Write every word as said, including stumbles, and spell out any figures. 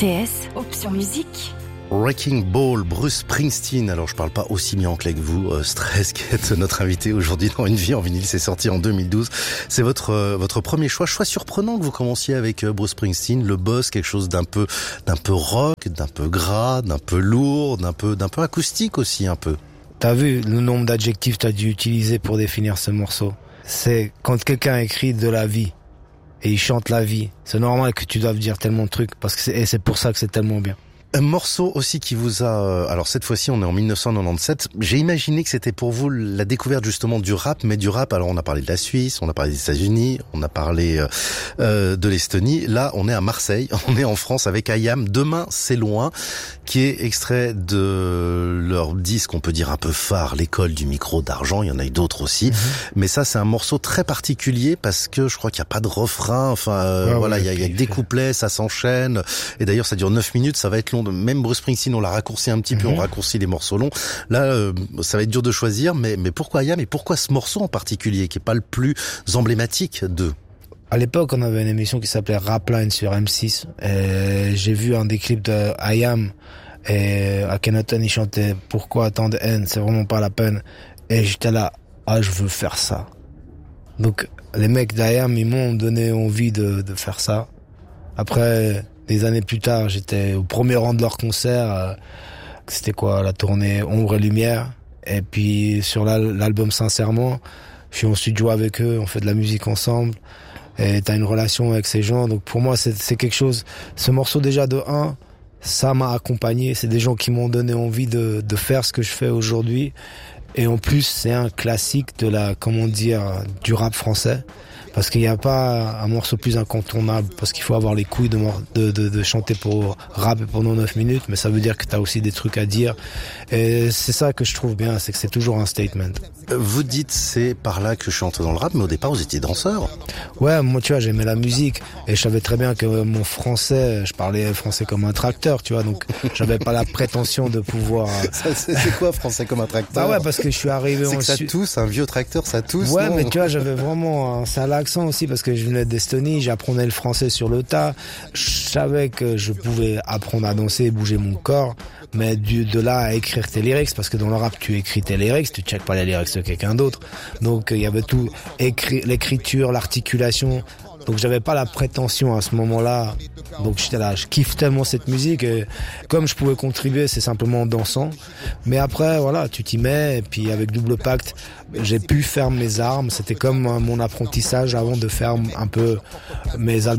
T S, option musique. Wrecking Ball, Bruce Springsteen. Alors je parle pas aussi bien anglais que vous, euh, Stress, qui est notre invité aujourd'hui dans Une vie en vinyle. C'est sorti en deux mille douze. C'est votre euh, votre premier choix. Choix surprenant que vous commenciez avec euh, Bruce Springsteen, le boss, quelque chose d'un peu d'un peu rock, d'un peu gras, d'un peu lourd, d'un peu d'un peu acoustique aussi un peu. T'as vu le nombre d'adjectifs que t'as dû utiliser pour définir ce morceau. C'est quand quelqu'un écrit de la vie et il chante la vie. C'est normal que tu doives dire tellement de trucs parce que c'est, et c'est pour ça que c'est tellement bien. Un morceau aussi qui vous a... Alors cette fois-ci, on est en dix-neuf cent quatre-vingt-dix-sept. J'ai imaginé que c'était pour vous la découverte justement du rap, mais du rap. Alors on a parlé de la Suisse, on a parlé des États-Unis, on a parlé euh, de l'Estonie. Là, on est à Marseille, on est en France avec I A M. Demain, c'est loin, qui est extrait de leur disque, on peut dire un peu phare, L'école du micro d'argent. Il y en a eu d'autres aussi, mmh. mais ça, c'est un morceau très particulier parce que je crois qu'il n'y a pas de refrain. Enfin, euh, ouais, voilà, il ouais, y a, y a que des couplets, ça s'enchaîne. Et d'ailleurs, ça dure neuf minutes, ça va être long. Même Bruce Springsteen, on l'a raccourci un petit peu, mmh. on raccourcit les morceaux longs. Là, euh, ça va être dur de choisir, mais, mais pourquoi I A M et pourquoi ce morceau en particulier, qui est pas le plus emblématique d'eux? À l'époque, on avait une émission qui s'appelait Rapline sur M six. Et j'ai vu un des clips de I A M et Akhenaton, il chantait « Pourquoi tant de haine, c'est vraiment pas la peine ». Et j'étais là, ah, je veux faire ça. Donc, les mecs d'I A M, ils m'ont donné envie de, de faire ça. Après... Des années plus tard, j'étais au premier rang de leur concert. Euh, c'était quoi, la tournée Ombre et Lumière. Et puis sur l'album Sincèrement, je suis en studio avec eux, on fait de la musique ensemble. Et t'as une relation avec ces gens. Donc pour moi, c'est, c'est quelque chose... Ce morceau déjà de un, ça m'a accompagné. C'est des gens qui m'ont donné envie de, de faire ce que je fais aujourd'hui. Et en plus, c'est un classique de la, comment dire, du rap français. Parce qu'il n'y a pas un morceau plus incontournable, parce qu'il faut avoir les couilles de, de, de, de chanter pour rapper pendant neuf minutes, mais ça veut dire que tu as aussi des trucs à dire. Et c'est ça que je trouve bien, c'est que c'est toujours un statement. Vous dites c'est par là que je suis entré dans le rap, mais au départ vous étiez danseur. Ouais, moi tu vois, j'aimais la musique et je savais très bien que mon français, je parlais français comme un tracteur, tu vois, donc j'avais pas la prétention de pouvoir... Ça, c'est, c'est quoi français comme un tracteur? Bah ouais, parce que je suis arrivé c'est en... que ça tousse, un vieux tracteur, ça tousse. Ouais, non mais tu vois, j'avais vraiment un sale accent aussi parce que je venais d'Estonie, j'apprenais le français sur le tas. Je savais que je pouvais apprendre à danser et bouger mon corps, mais du, de là à écrire tes lyrics, parce que dans le rap, tu écris tes lyrics, tu checkes pas les lyrics de quelqu'un d'autre. Donc, il y avait tout, écrit, l'écriture, l'articulation. Donc j'avais pas la prétention à ce moment-là. Donc j'étais là, je kiffe tellement cette musique et comme je pouvais contribuer, c'est simplement en dansant. Mais après, voilà, tu t'y mets et puis avec Double Pacte, j'ai pu faire mes armes. C'était comme mon apprentissage avant de faire un peu mes albums.